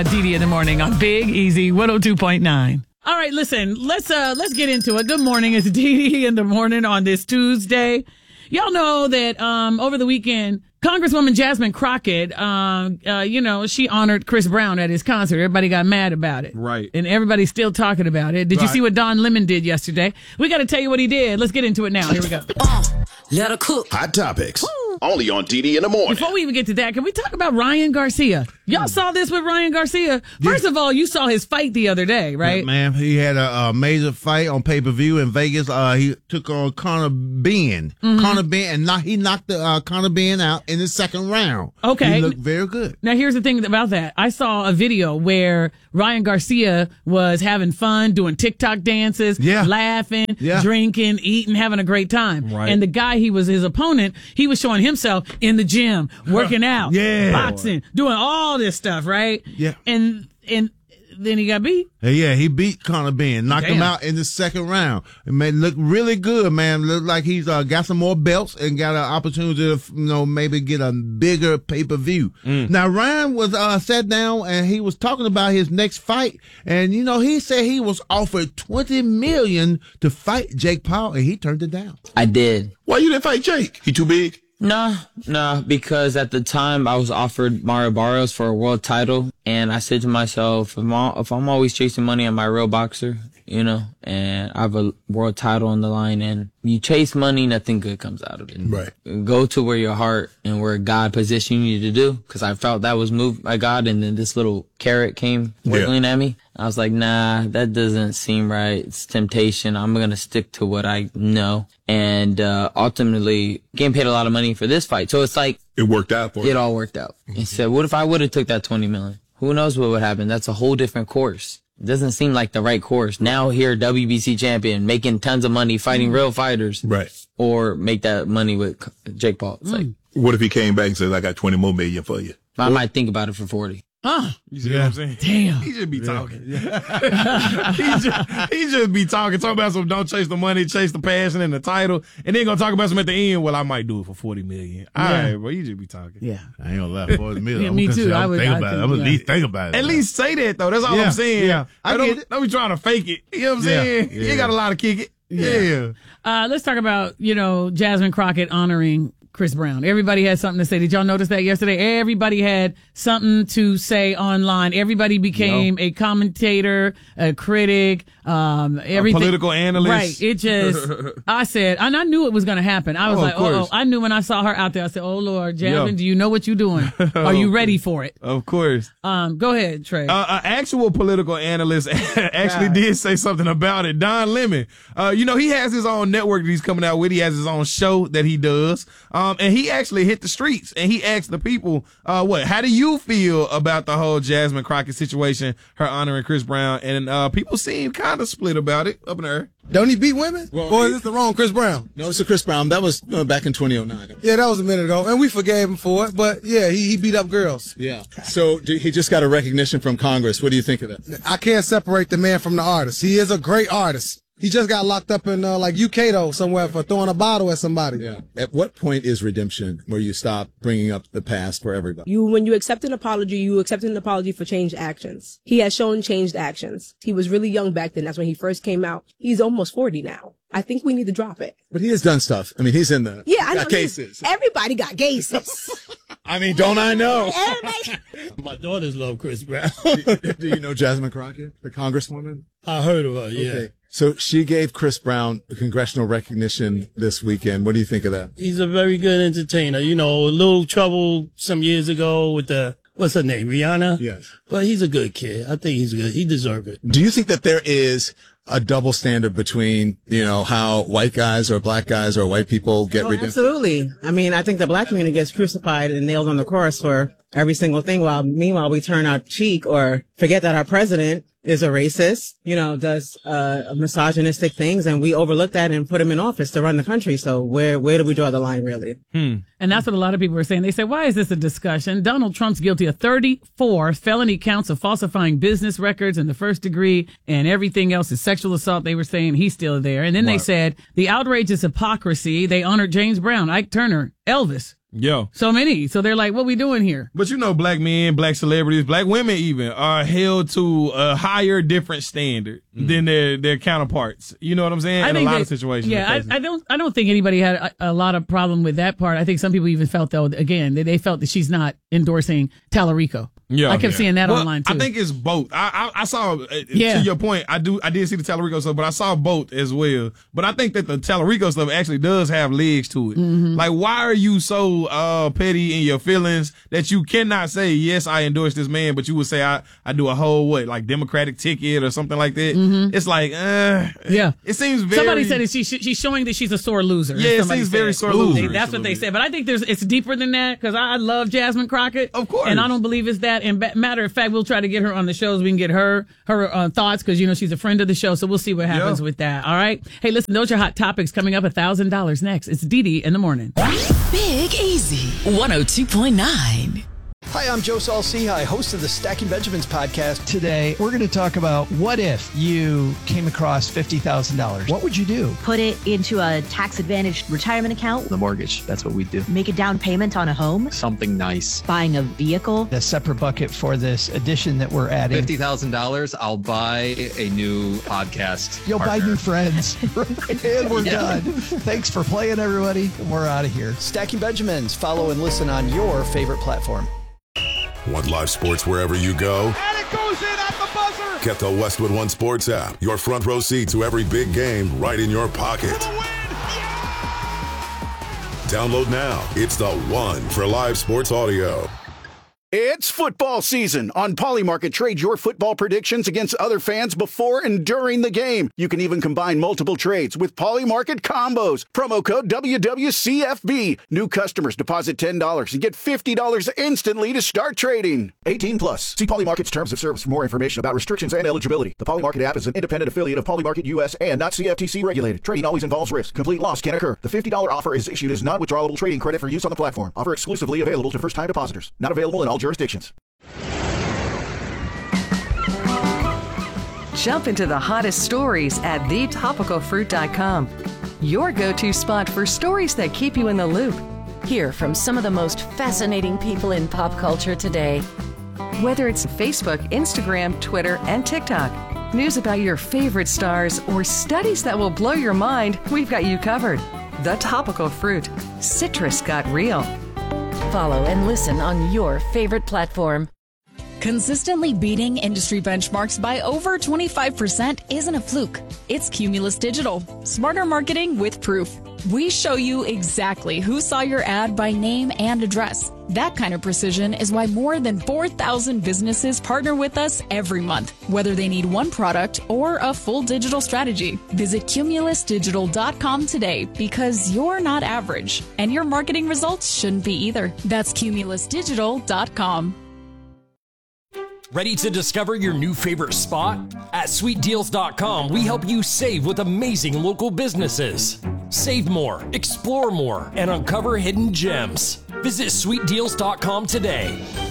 Didi in the morning on Big Easy 102.9. All right, listen, let's get into it. Good morning. It's Didi in the morning on this Tuesday. Y'all know that over the weekend, Congresswoman Jasmine Crockett, she honored Chris Brown at his concert. Everybody got mad about it. Right. And everybody's still talking about it. Did you see what Don Lemon did yesterday? We got to tell you what he did. Let's get into it now. Here we go. Let her cook. Hot Topics. Only on Didi in the morning. Before we even get to that, can we talk about Ryan Garcia? Y'all saw this with Ryan Garcia? First of all, you saw his fight the other day, right? Yeah, man, he had a major fight on pay-per-view in Vegas. He took on Conor Benn. Conor Benn, and he knocked Conor Benn out in the second round. Okay. He looked very good. Now, here's the thing about that. I saw a video where Ryan Garcia was having fun, doing TikTok dances, laughing, drinking, eating, having a great time. Right. And the guy his opponent, he was showing himself in the gym, working out, boxing, doing all this stuff, right? Yeah. And then he got beat. Yeah, he beat Conor Benn, knocked him out in the second round. It made look really good, man. Look like he's got some more belts and got an opportunity to, maybe get a bigger pay-per-view. Now, Ryan was sat down and he was talking about his next fight, and he said he was offered $20 million to fight Jake Paul, and he turned it down. I did. Why you didn't fight Jake? He too big? Nah, because at the time I was offered Mario Barrios for a world title, and I said to myself, if I'm always chasing money, I'm my real boxer, and I have a world title on the line, and you chase money, nothing good comes out of it. Right. Go to where your heart and where God positioned you to do, because I felt that was moved by God, and then this little carrot came wiggling at me. I was like, nah, that doesn't seem right. It's temptation. I'm going to stick to what I know. And ultimately, getting paid a lot of money for this fight. So it's like, it worked out for you. It all worked out. He said, what if I would have took that $20 million? Who knows what would happen? That's a whole different course. It doesn't seem like the right course. Now here, WBC champion, making tons of money, fighting real fighters. Right. Or make that money with Jake Paul. It's like, what if he came back and said, I got 20 more million for you? I might think about it for 40. You see what I'm saying? Damn. He just be talking. he just be talking about some don't chase the money, chase the passion and the title, and then gonna talk about some at the end. Well, I might do it for $40 million. All right, bro, you just be talking. Yeah. I ain't gonna lie, $40 million. Yeah, me too. I'm gonna at least think about it. At least say that though. That's all I'm saying. Yeah. I get it. Don't be trying to fake it. You know what I'm saying? Yeah. You ain't got a lot to kick it. Yeah. Let's talk about, Jasmine Crockett honoring Chris Brown. Everybody had something to say. Did y'all notice that yesterday? Everybody had something to say online. Everybody became a commentator, a critic, everything. A political analyst. Right. It just, I said, and I knew it was going to happen. I was like, I knew when I saw her out there, I said, oh Lord, Jasmine, do you know what you're doing? Are you ready for it? Of course. Go ahead, Trey. An actual political analyst actually did say something about it. Don Lemon. He has his own network that he's coming out with. He has his own show that he does. And he actually hit the streets and he asked the people, how do you feel about the whole Jasmine Crockett situation, her honoring Chris Brown? And people seem kind of split about it up in the air. Don't he beat women? Or is this the wrong Chris Brown? No, it's a Chris Brown. That was back in 2009. Yeah, that was a minute ago. And we forgave him for it. But yeah, he beat up girls. Yeah. So he just got a recognition from Congress. What do you think of that? I can't separate the man from the artist. He is a great artist. He just got locked up in UK though, somewhere for throwing a bottle at somebody. Yeah. At what point is redemption where you stop bringing up the past for everybody? When you accept an apology, you accept an apology for changed actions. He has shown changed actions. He was really young back then. That's when he first came out. He's almost 40 now. I think we need to drop it. But he has done stuff. I mean, he's in the I know cases. Everybody got cases. I mean, don't I know? My daughters love Chris Brown. Do you know Jasmine Crockett, the congresswoman? I heard of her, yeah. Okay. So she gave Chris Brown congressional recognition this weekend. What do you think of that? He's a very good entertainer. A little trouble some years ago with what's her name, Rihanna? Yes. But he's a good kid. I think he's good. He deserves it. Do you think that there is a double standard between, how white guys or black guys or white people get redemption? Absolutely. I mean, I think the black community gets crucified and nailed on the cross for every single thing, while meanwhile we turn our cheek or forget that our president is a racist, does misogynistic things, and we overlook that and put him in office to run the country. So where do we draw the line, really? And that's what a lot of people are saying. They say, why is this a discussion? Donald Trump's guilty of 34 felony counts of falsifying business records in the first degree, and everything else is sexual assault. They were saying he's still there. And then they said the outrageous hypocrisy. They honored James Brown, Ike Turner, Elvis, Yeah. So many. So they're like, what we doing here? But black men, black celebrities, black women even are held to a higher, different standard than their counterparts. You know what I'm saying? In a lot of situations. Yeah, I don't think anybody had a lot of problem with that part. I think some people even felt, though, again, that they felt that she's not endorsing Tallarico. Yeah, I kept seeing that online too. I think it's both. I saw to your point. I did see the Tallarico stuff, but I saw both as well. But I think that the Tallarico stuff actually does have legs to it. Mm-hmm. Like, why are you so petty in your feelings that you cannot say yes, I endorse this man, but you would say I do a whole Democratic ticket or something like that? Mm-hmm. It's like it seems very. Somebody said that she's showing that she's a sore loser. Yeah, it seems very sore loser. That's what they said. But I think it's deeper than that because I love Jasmine Crockett, of course, and I don't believe it's that. And matter of fact, we'll try to get her on the show so we can get her thoughts because, she's a friend of the show. So we'll see what happens with that. All right. Hey, listen, those are hot topics coming up. $1,000 next. It's DeDe in the morning. Big Easy 102.9. Hi, I'm Joe Saul-Sehy, host of the Stacking Benjamins podcast. Today, we're going to talk about what if you came across $50,000? What would you do? Put it into a tax-advantaged retirement account. The mortgage, that's what we do. Make a down payment on a home. Something nice. Buying a vehicle. A separate bucket for this addition that we're adding. $50,000, I'll buy a new podcast You'll partner. buy new friends. And we're done. Thanks for playing, everybody. We're out of here. Stacking Benjamins. Follow and listen on your favorite platform. Want live sports wherever you go? And it goes in at the buzzer! Get the Westwood One Sports app. Your front row seat to every big game right in your pocket. Download now. It's the one for live sports audio. It's football season. On Polymarket, trade your football predictions against other fans before and during the game. You can even combine multiple trades with Polymarket combos. Promo code WWCFB. New customers deposit $10 and get $50 instantly to start trading. 18 plus. See Polymarket's terms of service for more information about restrictions and eligibility. The Polymarket app is an independent affiliate of Polymarket US and not CFTC regulated. Trading always involves risk. Complete loss can occur. The $50 offer is issued as non-withdrawable trading credit for use on the platform. Offer exclusively available to first-time depositors. Not available in all jurisdictions. Jump into the hottest stories at thetopicalfruit.com. Your go-to spot for stories that keep you in the loop. Hear from some of the most fascinating people in pop culture today. Whether it's Facebook, Instagram, Twitter, and TikTok, news about your favorite stars, or studies that will blow your mind, we've got you covered. The Topical Fruit. Citrus got real. Follow and listen on your favorite platform. Consistently beating industry benchmarks by over 25% isn't a fluke. It's Cumulus Digital. Smarter marketing with proof. We show you exactly who saw your ad by name and address. That kind of precision is why more than 4,000 businesses partner with us every month, whether they need one product or a full digital strategy. Visit cumulusdigital.com today because you're not average, and your marketing results shouldn't be either. That's cumulusdigital.com. Ready to discover your new favorite spot? At sweetdeals.com, we help you save with amazing local businesses. Save more, explore more, and uncover hidden gems. Visit sweetdeals.com today.